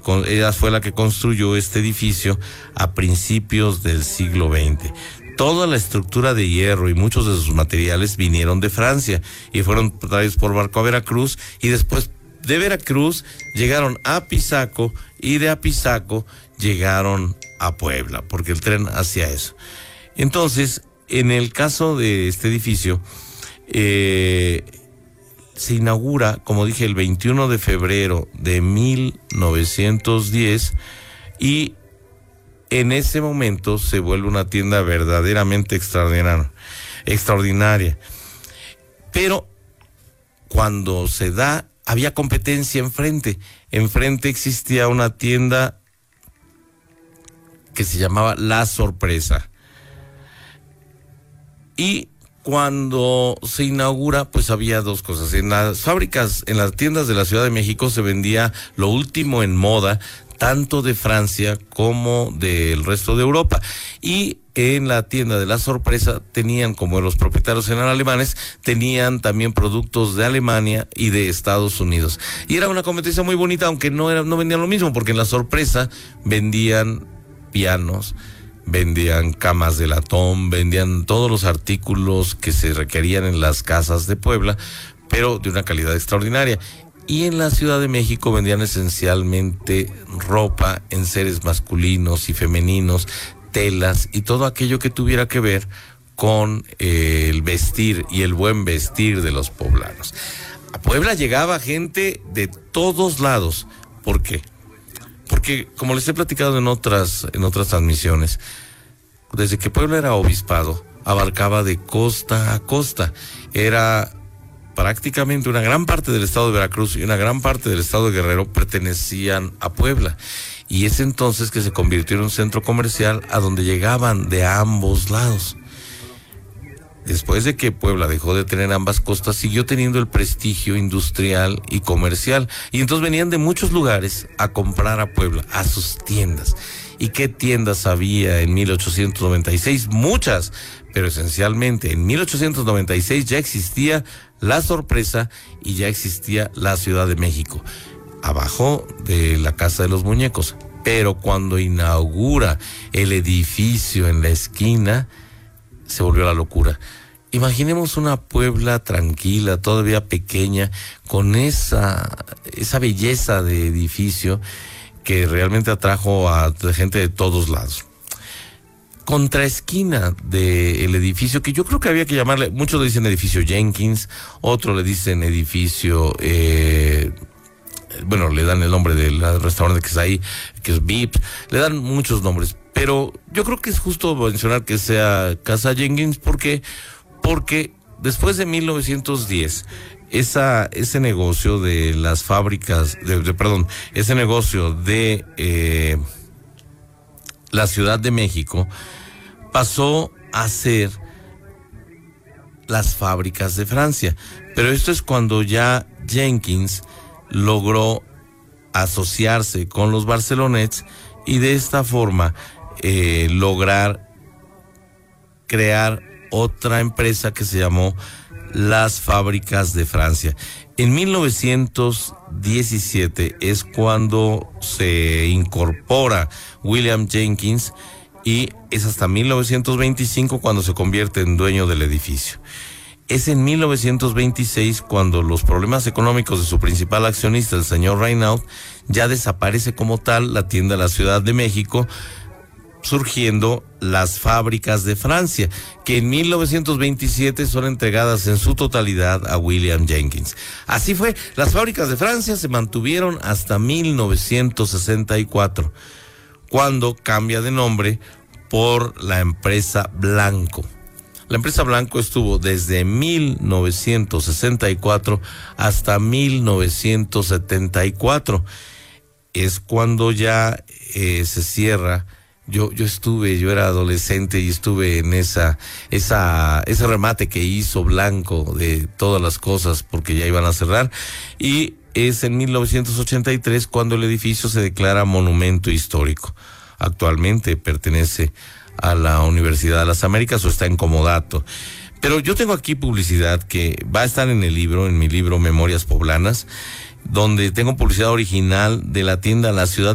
ella fue la que construyó este edificio a principios del siglo XX. Toda la estructura de hierro y muchos de sus materiales vinieron de Francia y fueron traídos por barco a Veracruz, y después de Veracruz llegaron a Pisaco, y de Apizaco llegaron a Puebla, porque el tren hacía eso. Entonces, en el caso de este edificio, se inaugura, como dije, el 21 de febrero de 1910, y en ese momento se vuelve una tienda verdaderamente extraordinaria. Pero cuando se da, había competencia enfrente. Enfrente existía una tienda que se llamaba La Sorpresa. Y cuando se inaugura, pues había dos cosas. En las fábricas, en las tiendas de la Ciudad de México se vendía lo último en moda, tanto de Francia como del resto de Europa. Y en la tienda de La Sorpresa tenían, como los propietarios eran alemanes, tenían también productos de Alemania y de Estados Unidos. Y era una competencia muy bonita, aunque no vendían lo mismo, porque en La Sorpresa vendían pianos, vendían camas de latón, vendían todos los artículos que se requerían en las casas de Puebla, pero de una calidad extraordinaria. Y en la Ciudad de México vendían esencialmente ropa en seres masculinos y femeninos, telas y todo aquello que tuviera que ver con el vestir y el buen vestir de los poblanos. A Puebla llegaba gente de todos lados. ¿Por qué? Porque, como les he platicado en otras transmisiones, desde que Puebla era obispado, abarcaba de costa a costa. Era prácticamente una gran parte del estado de Veracruz y una gran parte del estado de Guerrero pertenecían a Puebla. Y es entonces que se convirtió en un centro comercial a donde llegaban de ambos lados. Después de que Puebla dejó de tener ambas costas, siguió teniendo el prestigio industrial y comercial. Y entonces venían de muchos lugares a comprar a Puebla, a sus tiendas. ¿Y qué tiendas había en 1896? Muchas, pero esencialmente en 1896 ya existía La Sorpresa y ya existía la Ciudad de México, abajo de la Casa de los Muñecos. Pero cuando inaugura el edificio en la esquina, se volvió la locura. Imaginemos una Puebla tranquila, todavía pequeña, con esa belleza de edificio que realmente atrajo a gente de todos lados. Contraesquina del edificio, que yo creo que había que llamarle, muchos le dicen edificio Jenkins, otros le dicen edificio, le dan el nombre del restaurante que está ahí, que es VIP, le dan muchos nombres, pero yo creo que es justo mencionar que sea Casa Jenkins, porque después de 1910, ese negocio de las fábricas, ese negocio de la Ciudad de México pasó a ser las fábricas de Francia. Pero esto es cuando ya Jenkins logró asociarse con los Barcelonets y de esta forma lograr crear otra empresa que se llamó Las Fábricas de Francia. En 1917 es cuando se incorpora William Jenkins y es hasta 1925 cuando se convierte en dueño del edificio. Es en 1926 cuando los problemas económicos de su principal accionista, el señor Reynaud, ya desaparece como tal la tienda de la Ciudad de México, surgiendo Las Fábricas de Francia, que en 1927 son entregadas en su totalidad a William Jenkins. Así fue, Las Fábricas de Francia se mantuvieron hasta 1964, cuando cambia de nombre por la empresa Blanco. La empresa Blanco estuvo desde 1964 hasta 1974. Es cuando ya se cierra. Yo era adolescente y estuve en ese remate que hizo Blanco de todas las cosas porque ya iban a cerrar, y es en 1983 cuando el edificio se declara monumento histórico. Actualmente pertenece a la Universidad de las Américas o está en comodato. Pero yo tengo aquí publicidad que va a estar en mi libro Memorias Poblanas, donde tengo publicidad original de la tienda La Ciudad